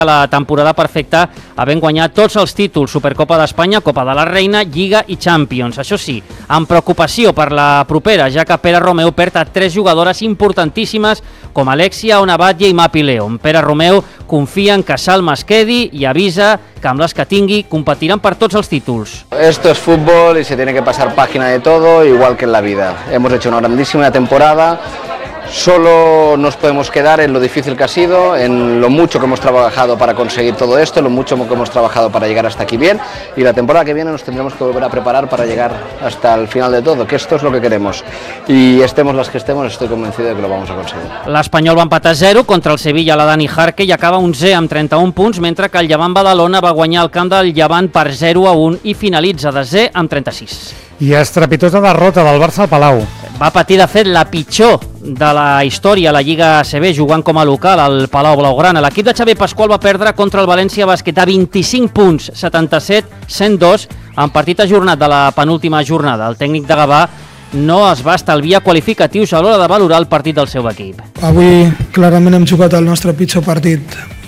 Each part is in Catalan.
la temporada perfecta, havent guanyat tots els títols, Supercopa d'Espanya, Copa de la Reina, Lliga i Champions. Això sí, amb preocupació per la propera, ja que Pere Romeu perd a 3 jugadores importantíssimes com Alexia, Ona Batlle i Mapi León. Pere Romeu confia en que Salma es quedi i avisa que amb les que tingui competiran per tots els títols. Esto es fútbol y se tiene que pasar página de todo, igual que en la vida. Hemos hecho una grandísima temporada. Solo nos podemos quedar en lo difícil que ha sido, en lo mucho que hemos trabajado para conseguir todo esto, lo mucho que hemos trabajado para llegar hasta aquí bien, y la temporada que viene nos tendremos que volver a preparar para llegar hasta el final de todo, que esto es lo que queremos. Y estemos las que estemos, estoy convencido de que lo vamos a conseguir. L'Espanyol va empatar 0 contra el Sevilla, la Dani Jarque, i acaba 11 amb 31 punts, mentre que el Llevant Badalona va guanyar el camp del Llevant per 0-1 i finalitza desè amb 36. I estrepitosa derrota del Barça al Palau. Va patir, de fet, la pitjor de la història a la Lliga ACB, jugant com a local al Palau Blaugrana. L'equip de Xavi Pasqual va perdre contra el València Bàsquet a 25 punts, 77-102, en partit ajornat de la penúltima jornada. El tècnic de Gavà no es va estalviar qualificatius a l'hora de valorar el partit del seu equip. Avui clarament hem jugat el nostre pitjor partit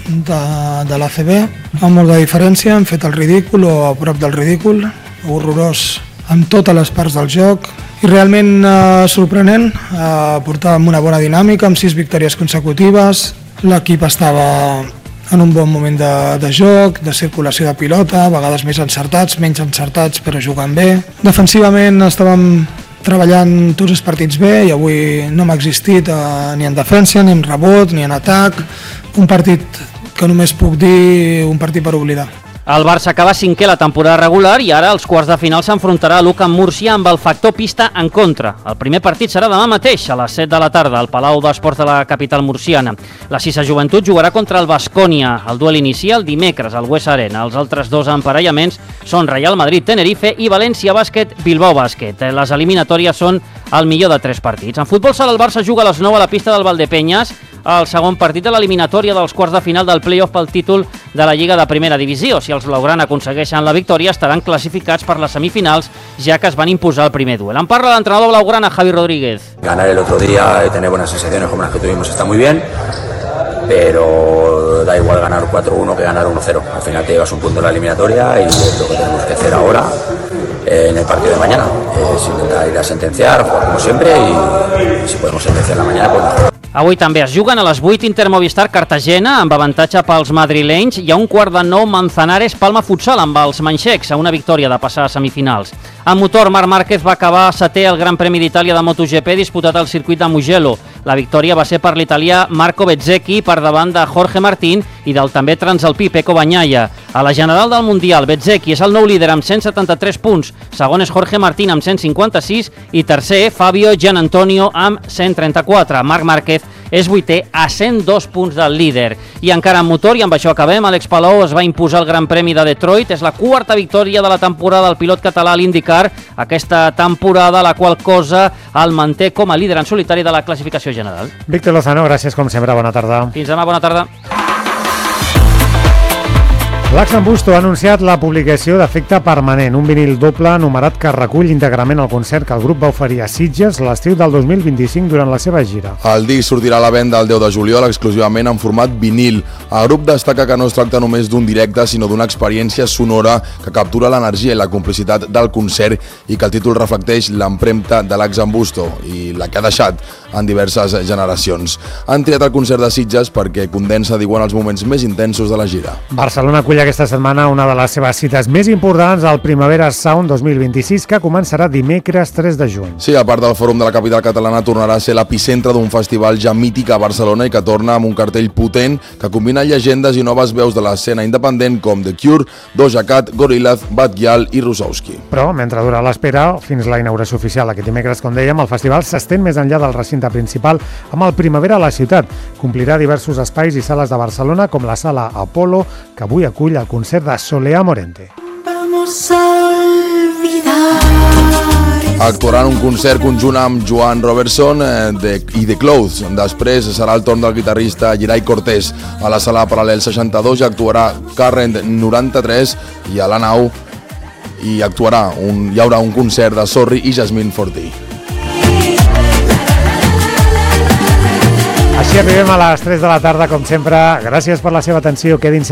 de l'ACB, amb molta diferència, hem fet el ridícul o a prop del ridícul, horrorós amb totes les parts del joc i realment sorprenent, portàvem una bona dinàmica amb 6 victòries consecutives, l'equip estava en un bon moment de joc, de circulació de pilota, a vegades més encertats, menys encertats però jugant bé. Defensivament estàvem treballant tots els partits bé i avui no m'ha existit ni en defensa, ni en rebot, ni en atac, un partit que només puc dir un partit per oblidar. El Barça acaba 5è la temporada regular i ara als quarts de final s'enfrontarà a l'UCAM Múrcia amb el factor pista en contra. El primer partit serà demà mateix a les 7 de la tarda al Palau d'Esports de la capital murciana. La Sisa Joventut jugarà contra el Baskonia. El duel inicial dimecres al Buesa Arena. Els altres 2 emparellaments són Real Madrid-Tenerife i València Bàsquet-Bilbao Bàsquet. Les eliminatòries són el millor de 3 partits. En futbol sala el Barça juga a les 9 a la pista del Valdepenyes, el segon partit de l'eliminatòria dels quarts de final del play-off pel títol de la Lliga de Primera Divisió. Si els blaugrana aconsegueixen la victòria, estaran classificats per les semifinals, ja que es van imposar el primer duel. En parla l'entrenador blaugrana, Javi Rodríguez. Ganar el otro día, tener buenas sensaciones como las que tuvimos está muy bien, pero da igual ganar 4-1 que ganar 1-0. Al final te llevas un punto en la eliminatoria y es lo que tenemos que hacer ahora en el partido de mañana. Es intentar ir a sentenciar, jugar como siempre y si podemos sentenciar la mañana, pues mejor. Avui també es juguen a les 8 Inter Movistar Cartagena, amb avantatge pels madrilenys, i a un quart de 9 Manzanares Palma Futsal, amb els manxecs, a una victòria de passar a semifinals. En motor, Marc Márquez va acabar 7è al Gran Premi d'Itàlia de MotoGP disputat al circuit de Mugello. La victòria va ser per l'italià Marco Bezzecchi per davant de Jorge Martín i del també transalpí Pecco Bagnaia. A la general del Mundial, Bezzecchi és el nou líder amb 173 punts, segon és Jorge Martín amb 156 i tercer Fabio Gianantonio amb 134. Marc Márquez és 8è a 102 punts del líder. I encara en motor, i amb això acabem, Àlex Palou es va imposar el Gran Premi de Detroit. És la 4ª victòria de la temporada del pilot català a l'IndyCar, aquesta temporada, la qual cosa el manté com a líder en solitari de la classificació general. Víctor Lozano, gràcies com sempre, bona tarda. Fins demà, bona tarda. L'Axan Busto ha anunciat la publicació d'Efecte Permanent, un vinil doble numerat que recull íntegrament el concert que el grup va oferir a Sitges l'estiu del 2025 durant la seva gira. El disc sortirà a la venda el 10 de juliol exclusivament en format vinil. El grup destaca que no es tracta només d'un directe, sinó d'una experiència sonora que captura l'energia i la complicitat del concert i que el títol reflecteix l'empremta de l'Axan Busto i la que ha deixat en diverses generacions. Han triat el concert de Sitges perquè condensa, diuen, els moments més intensos de la gira. Barcelona acull aquesta setmana una de les seves cites més importants, el Primavera Sound 2026, que començarà dimecres 3 de juny. Sí, a part del Fòrum de la capital catalana, tornarà a ser l'epicentre d'un festival ja mític a Barcelona i que torna amb un cartell potent que combina llegendes i noves veus de l'escena independent com The Cure, Doja Cat, Gorillaz, Bad Gyal i Rusowski. Però, mentre dura l'espera, fins la inauguració oficial aquest dimecres, com dèiem, el festival s'estén més enllà del recinte principal amb el Primavera a la ciutat. Complirà diversos espais i sales de Barcelona, com la sala Apolo, que avui acull el concert de Soleá Morente. Actuarà en un concert conjunt amb Joan Robertson i The Clothes. Després serà el torn del guitarrista Geray Cortés. A la sala Paral·lel 62 actuarà Current 93 i a la nau hi haurà un concert de Sorry i Jasmine Forti. Així arribem a les 3 de la tarda, com sempre. Gràcies per la seva atenció. Quedin